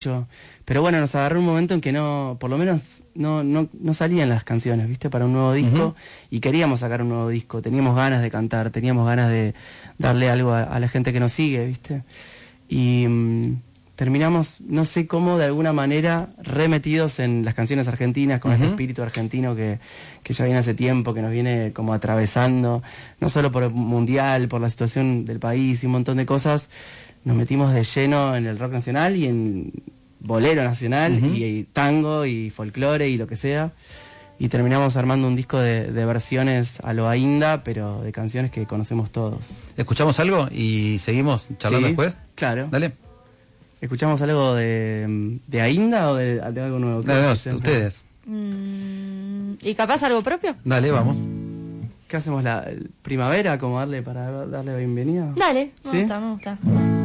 Pero bueno, nos agarró un momento en que no, por lo menos no salían las canciones, ¿viste? Para un nuevo disco, y queríamos sacar un nuevo disco, teníamos ganas de cantar, teníamos ganas de darle algo a la gente que nos sigue, ¿viste? Y terminamos, no sé cómo, de alguna manera, remetidos en las canciones argentinas, con este espíritu argentino que ya viene hace tiempo, que nos viene como atravesando, no solo por el mundial, por la situación del país y un montón de cosas. Nos metimos de lleno en el rock nacional y en bolero nacional y tango y folclore y lo que sea. Y terminamos armando un disco de versiones a lo Ainda, pero de canciones que conocemos todos. ¿Escuchamos algo y seguimos charlando después? Claro. Dale. ¿Escuchamos algo de Ainda o de algo nuevo? No, ustedes. ¿Y capaz algo propio? Dale, vamos. ¿Qué hacemos? ¿La primavera? ¿Cómo darle para darle la bienvenida? Dale, ¿Sí? me gusta.